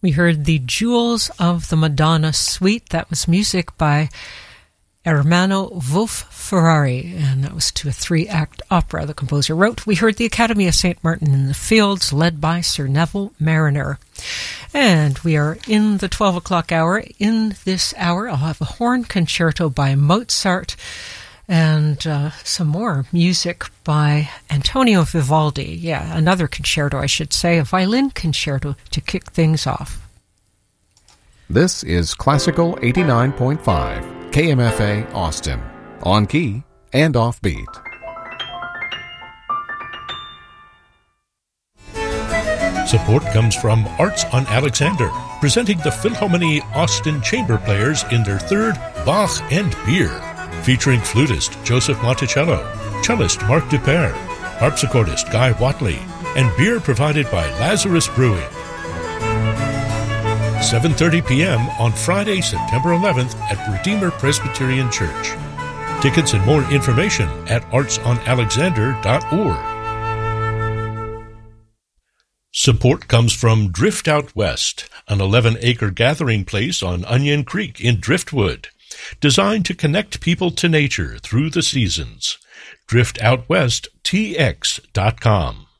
We heard the Jewels of the Madonna Suite. That was music by Ermanno Wolf Ferrari, and that was to a 3-act opera the composer wrote. We heard the Academy of St. Martin in the Fields, led by Sir Neville Mariner. And we are in the 12 o'clock hour. In this hour, I'll have a horn concerto by Mozart and some more music by Antonio Vivaldi. Yeah, another concerto, I should say, a violin concerto to kick things off. This is Classical 89.5, KMFA Austin, on key and off beat. Support comes from Arts on Alexander, presenting the Philharmonie Austin Chamber Players in their third Bach and Beer, featuring flutist Joseph Monticello, cellist Marc Dupere, harpsichordist Guy Watley, and beer provided by Lazarus Brewing. 7:30 p.m. on Friday, September 11th at Redeemer Presbyterian Church. Tickets and more information at artsonalexander.org. Support comes from Drift Out West, an 11-acre gathering place on Onion Creek in Driftwood, designed to connect people to nature through the seasons. DriftOutWestTX.com.